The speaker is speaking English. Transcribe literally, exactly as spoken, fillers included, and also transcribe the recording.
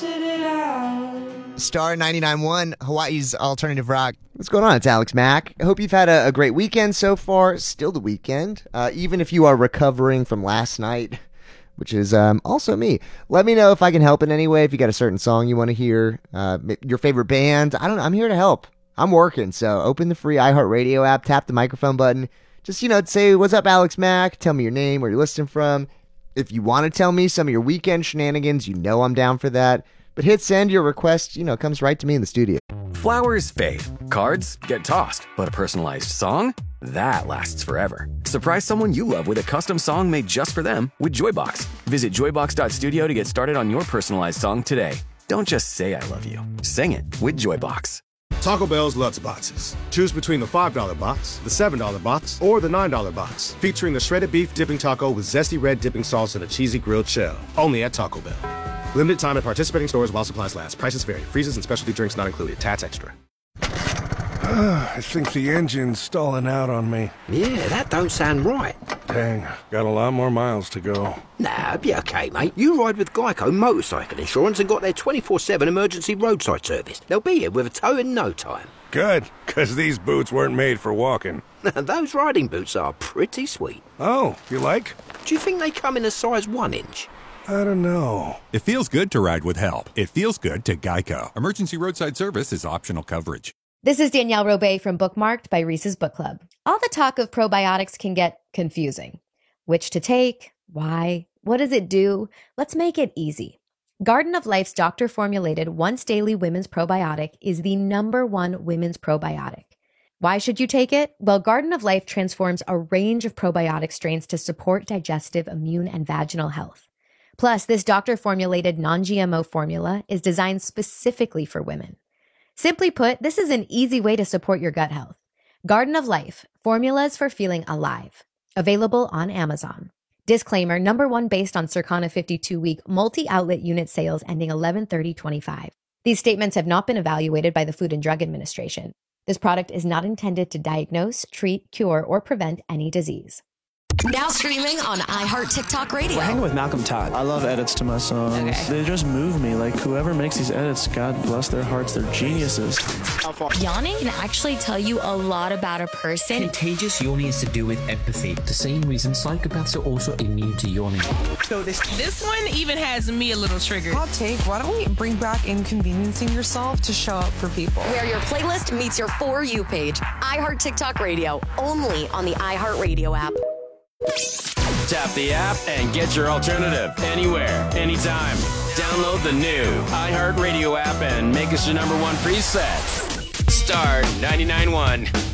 sit it out. Star ninety-nine point one, Hawaii's alternative rock. What's going on? It's Alex Mack. I hope you've had a, a great weekend so far. Still the weekend. Uh, even if you are recovering from last night, which is um, also me. Let me know if I can help in any way. If you got a certain song you want to hear, uh, your favorite band. I don't know. I'm here to help. I'm working. So open the free iHeartRadio app, tap the microphone button. Just, you know, say, what's up, Alex Mack? Tell me your name, where you're listening from. If you want to tell me some of your weekend shenanigans, you know I'm down for that. But hit send, your request, you know, comes right to me in the studio. Flowers fade. Cards get tossed. But a personalized song? That lasts forever. Surprise someone you love with a custom song made just for them with Joybox. Visit joybox dot studio to get started on your personalized song today. Don't just say I love you. Sing it with Joybox. Taco Bell's Lutz Boxes. Choose between the five dollar box, the seven dollar box, or the nine dollar box. Featuring a shredded beef dipping taco with zesty red dipping sauce and a cheesy grilled shell. Only at Taco Bell. Limited time at participating stores while supplies last. Prices vary. Freezes and specialty drinks not included. Tats extra. I think the engine's stalling out on me. Yeah, that don't sound right. Dang, got a lot more miles to go. Nah, be okay, mate. You ride with Geico Motorcycle Insurance and got their twenty-four seven emergency roadside service. They'll be here with a tow in no time. Good, because these boots weren't made for walking. Those riding boots are pretty sweet. Oh, you like? Do you think they come in a size one inch? I don't know. It feels good to ride with help. It feels good to Geico. Emergency roadside service is optional coverage. This is Danielle Robay from Bookmarked by Reese's Book Club. All the talk of probiotics can get confusing. Which to take? Why? What does it do? Let's make it easy. Garden of Life's doctor-formulated once-daily women's probiotic is the number one women's probiotic. Why should you take it? Well, Garden of Life transforms a range of probiotic strains to support digestive, immune, and vaginal health. Plus, this doctor-formulated non-G M O formula is designed specifically for women. Simply put, this is an easy way to support your gut health. Garden of Life, formulas for feeling alive. Available on Amazon. Disclaimer, number one based on Circana fifty-two week multi-outlet unit sales ending eleven thirty twenty-five. These statements have not been evaluated by the Food and Drug Administration. This product is not intended to diagnose, treat, cure, or prevent any disease. Now streaming on iHeart TikTok Radio. We're hanging with Malcolm Todd. I love edits to my songs. Okay. They just move me. Like, whoever makes these edits, God bless their hearts, they're geniuses. Yawning can actually tell you a lot about a person. Contagious yawning is to do with empathy. The same reason psychopaths are also immune to yawning. So this this one even has me a little triggered. Hot take, why don't we bring back inconveniencing yourself to show up for people? Where your playlist meets your For You page. iHeart TikTok Radio. Only on the iHeartRadio app. Tap the app and get your alternative anywhere, anytime. Download the new iHeartRadio app and make us your number one preset. Star ninety-nine point one.